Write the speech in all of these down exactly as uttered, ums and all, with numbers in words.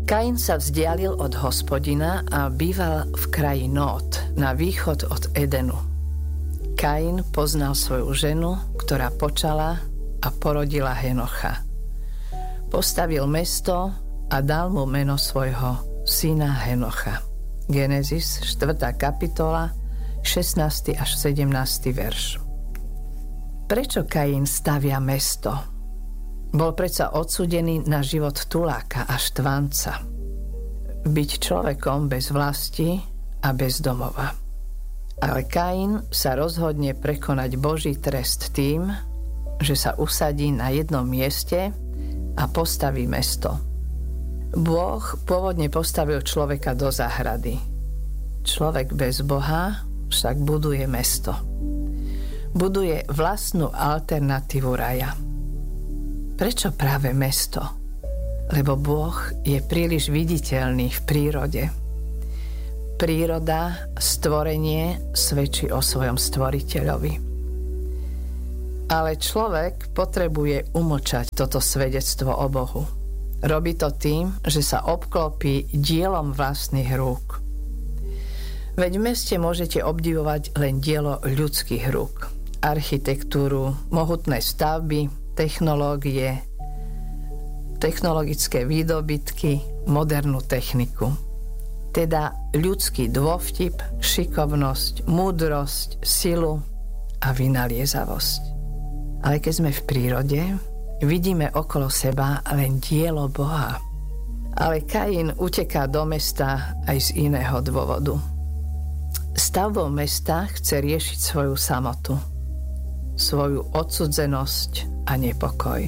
Kain sa vzdialil od Hospodina a býval v kraji Nód, na východ od Edenu. Kain poznal svoju ženu, ktorá počala a porodila Henocha. Postavil mesto a dal mu meno svojho syna Henocha. Genesis štvrtá kapitola, šestnásty až sedemnásty verš. Prečo Kain stavia mesto? Bol predsa odsúdený na život tuláka a štvanca. Byť človekom bez vlasti a bez domova. Ale Kain sa rozhodne prekonať Boží trest tým, že sa usadí na jednom mieste a postaví mesto. Boh pôvodne postavil človeka do záhrady. Človek bez Boha však buduje mesto. Buduje vlastnú alternatívu raja. Prečo práve mesto? Lebo Boh je príliš viditeľný v prírode. Príroda, stvorenie svedčí o svojom stvoriteľovi. Ale človek potrebuje umlčať toto svedectvo o Bohu. Robí to tým, že sa obklopí dielom vlastných rúk. Veď v meste môžete obdivovať len dielo ľudských rúk. Architektúru, mohutné stavby, technológie, technologické výdobytky, modernú techniku. Teda ľudský dôvtip, šikovnosť, múdrosť, silu a vynaliezavosť. Ale keď sme v prírode, vidíme okolo seba len dielo Boha. Ale Kain uteká do mesta aj z iného dôvodu. Stavbou mesta chce riešiť svoju samotu, svoju odsudzenosť a nepokoj.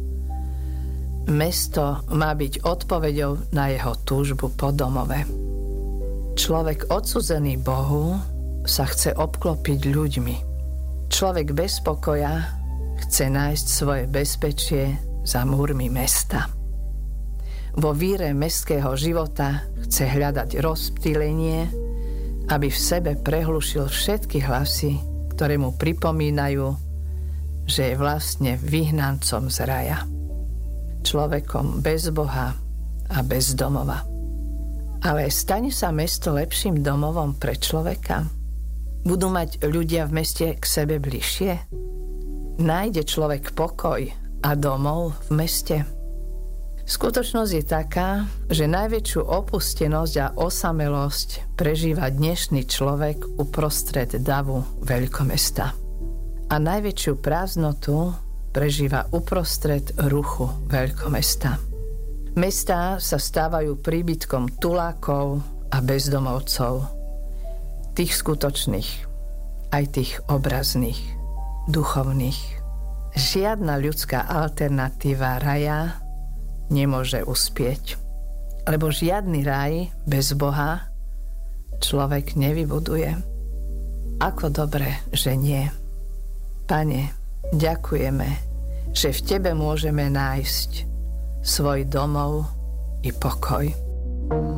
Mesto má byť odpoveďou na jeho túžbu po domove. Človek odsudzený Bohu sa chce obklopiť ľuďmi. Človek bez pokoja chce nájsť svoje bezpečie za múrmi mesta. Vo víre mestského života chce hľadať rozptýlenie, aby v sebe prehlušil všetky hlasy, ktoré mu pripomínajú, že je vlastne vyhnancom z raja. Človekom bez Boha a bez domova. Ale stane sa mesto lepším domovom pre človeka? Budú mať ľudia v meste k sebe bližšie? Nájde človek pokoj a domov v meste? Skutočnosť je taká, že najväčšiu opustenosť a osamelosť prežíva dnešný človek uprostred davu veľkomesta. A najväčšiu prázdnotu prežíva uprostred ruchu veľkomesta. Mestá sa stávajú príbytkom tulákov a bezdomovcov. Tých skutočných, aj tých obrazných, duchovných. Žiadna ľudská alternatíva raja nemôže uspieť. Lebo žiadny raj bez Boha človek nevybuduje. Ako dobre, že nie. Pane, ďakujeme, že v Tebe môžeme nájsť svoj domov i pokoj.